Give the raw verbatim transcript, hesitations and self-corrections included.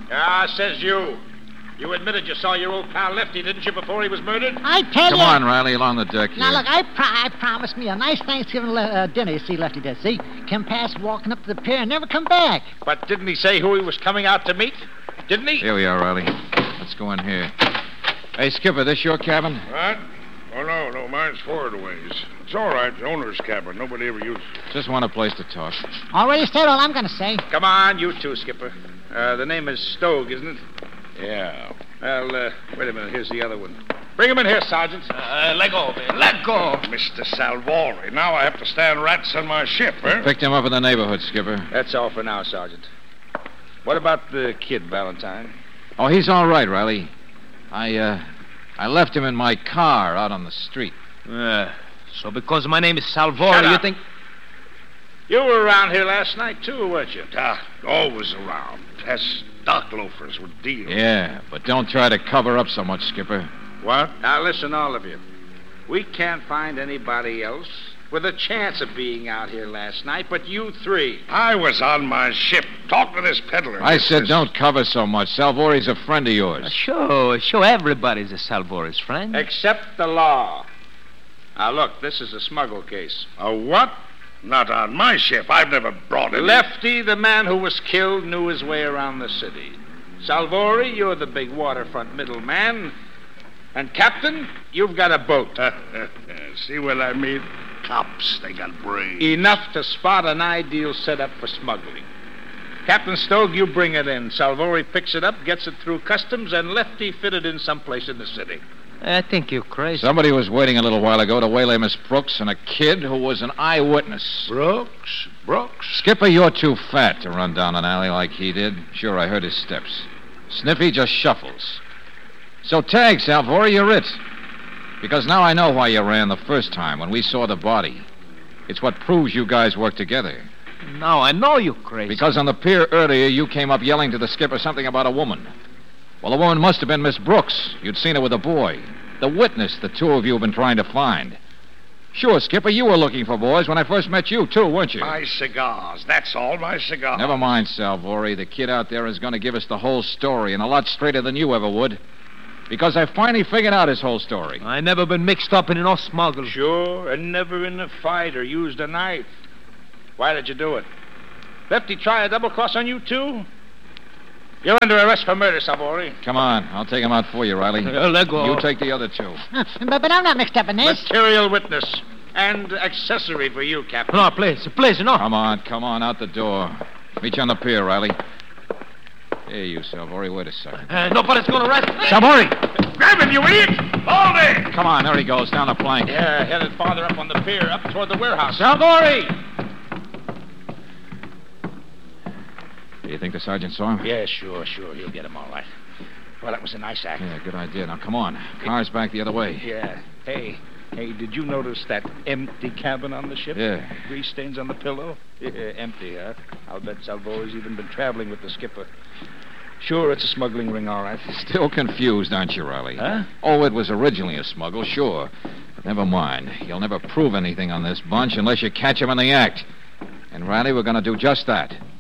Ah, says you. You admitted you saw your old pal Lefty, didn't you, before he was murdered? I tell Come you. on, Riley, along the deck here. Now, look, I, pro- I promised me a nice Thanksgiving le- uh, dinner, you see, Lefty did, see? Come past walking up to the pier and never come back. But didn't he say who he was coming out to meet? Didn't he? Here we are, Riley. Let's go in here. Hey, Skipper, this your cabin? What? Oh, no, no, mine's forward a ways. It's all right, it's the owner's cabin. Nobody ever uses it. Just want a place to talk. Already said all I'm going to say. Come on, you two, Skipper. Uh, the name is Stogue, isn't it? Yeah. Well, uh, wait a minute. Here's the other one. Bring him in here, Sergeant. Uh, let go, man. Let go. Mister Salvori. Now I have to stand rats on my ship, eh? Picked him up in the neighborhood, Skipper. That's all for now, Sergeant. What about the kid, Valentine? Oh, he's all right, Riley. I, uh, I left him in my car out on the street. Uh, so because my name is Salvori, Shut you up. think... You were around here last night, too, weren't you? Ah, always around. Pest dock loafers with deals. Yeah, but don't try to cover up so much, Skipper. What? Now, listen, all of you. We can't find anybody else with a chance of being out here last night but you three. I was on my ship. Talk to this peddler. I This said is- don't cover so much. Salvori's a friend of Uh, yours. sure, sure, everybody's a Salvori's friend. Except the law. Now, look, this is a smuggle case. A what? Not on my ship. I've never brought it. Lefty, the man who was killed, knew his way around the city. Salvori, you're the big waterfront middleman. And, Captain, you've got a boat. See what I mean? Cops, they got brains. Enough to spot an ideal setup for smuggling. Captain Stogue, you bring it in. Salvori picks it up, gets it through customs, and Lefty fitted in someplace in the city. I think you're crazy. Somebody was waiting a little while ago to waylay Miss Brooks and a kid who was an eyewitness. Brooks? Brooks? Skipper, you're too fat to run down an alley like he did. Sure, I heard his steps. Sniffy just shuffles. So tag, Salvori, you're it. Because now I know why you ran the first time when we saw the body. It's what proves you guys work together. Now I know you're crazy. Because on the pier earlier, you came up yelling to the skipper something about a woman. Well, the woman must have been Miss Brooks. You'd seen her with a boy. The witness the two of you have been trying to find. Sure, Skipper, you were looking for boys when I first met you, too, weren't you? My cigars. That's all, my cigars. Never mind, Salvori. The kid out there is going to give us the whole story, and a lot straighter than you ever would. Because I finally figured out his whole story. I never been mixed up in no smuggle. Sure, and never in a fight or used a knife. Why did you do it? Lefty try a double cross on you, too? You're under arrest for murder, Salvori. Come on, I'll take him out for you, Riley. Uh, let go. You take the other two. Uh, but, but I'm not mixed up in this. Material witness. And accessory for you, Captain. No, please, please, no. Come on, come on, out the door. Meet you on the pier, Riley. Here, you, Salvori. Wait a second. Uh, nobody's going to arrest me. Salvori! Grab him, you idiot! Hold it! Come on, there he goes, down the plank. Yeah, headed farther up on the pier, up toward the warehouse. Salvori! Do you think the sergeant saw him? Yeah, sure, sure. He'll get him all right. Well, that was a nice act. Yeah, good idea. Now, come on. Car's back the other way. Yeah. Hey, hey, did you notice that empty cabin on the ship? Yeah. Grease stains on the pillow? Yeah, empty, huh? I'll bet Salvori's even been traveling with the skipper. Sure, it's a smuggling ring, all right. Still confused, aren't you, Riley? Huh? Oh, it was originally a smuggle, sure. But never mind. You'll never prove anything on this bunch unless you catch him in the act. And, Riley, we're going to do just that.